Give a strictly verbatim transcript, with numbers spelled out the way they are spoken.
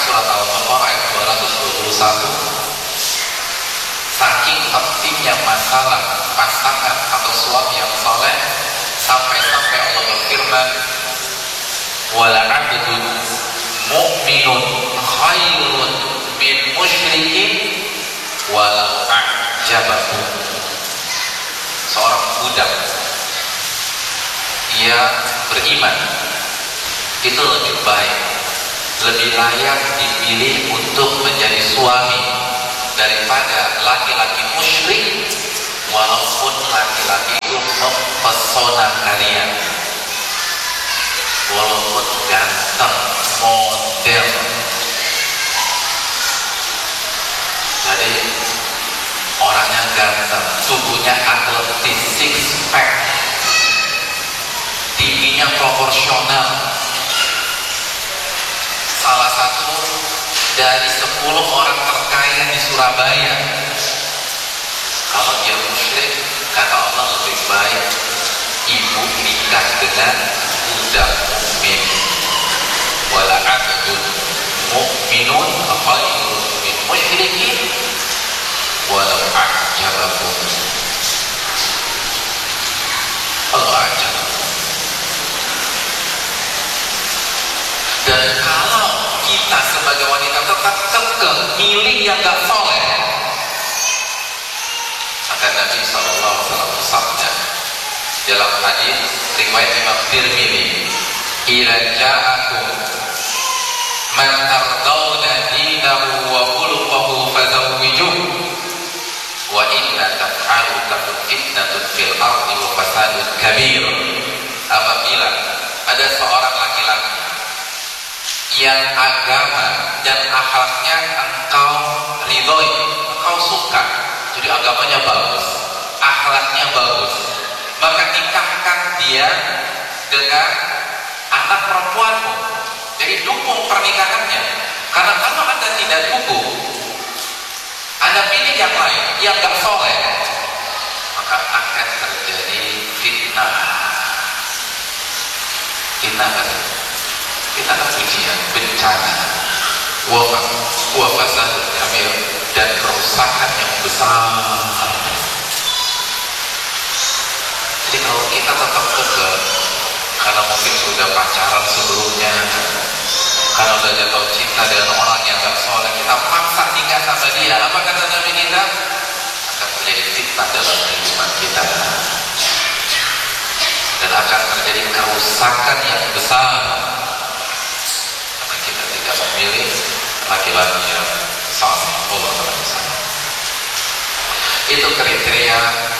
surat Al-Baqarah ayat dua ratus dua puluh satu. Saking pentingnya masalah pasangan atau suami yang saleh, sampai-sampai Allah berfirman, wala 'abdun mu'minun khairun min musyrikin walau a'jabahu. Seorang budak ia beriman itu lebih baik, lebih layak dipilih untuk menjadi suami daripada laki-laki musyrik, walaupun laki-laki itu mempesona kalian, walaupun ganteng, model. Jadi orangnya ganteng, tubuhnya atletis, six pack, tingginya proporsional, salah satu dari sepuluh orang terkaya di Surabaya. Kalau dia musyrik, kata Allah lebih baik ibu nikah dengan budak mukmin. Wala 'abdun mu'minun khairun min musyrikin walau a'jabakum. Walau a'jabakum. Dan kalau kita sebagai wanita tetap kekeh milih yang gak soleh, maka Nabi shallallahu alaihi wasallam bersabda dalam hadis riwayat Imam Tirmidzi, "Idza ja'akum man tardawna dinahu wa khuluquhu fazawwijuhu wa inna taf'alu takun fitnatun fil ardi wa fasadun kabir." Apabila ada seorang laki-laki yang agama dan akhlaknya engkau ridhoi, engkau suka, jadi agamanya bagus, akhlaknya bagus, maka nikahkan dia dengan anak perempuanmu. Jadi dukung pernikahannya. Karena kalau Anda tidak dukung, Anda pilih yang lain yang gak soleh, maka akan terjadi fitnah. Fitnah kan? Kita akan ujian, bencana, wabah, wabah kamil, dan kerusakan yang besar. Jadi kalau kita tetap kekeh, karena mungkin sudah pacaran sebelumnya, karena sudah jatuh cinta dengan orang yang gak soleh, kita paksa nikah sama dia, apa kata Nabi kita? Akan terjadi fitnah dalam kehidupan kita, dan akan terjadi kerusakan yang besar. Tidak memilih laki-laki yang saleh. Allah Taala. Itu kriteria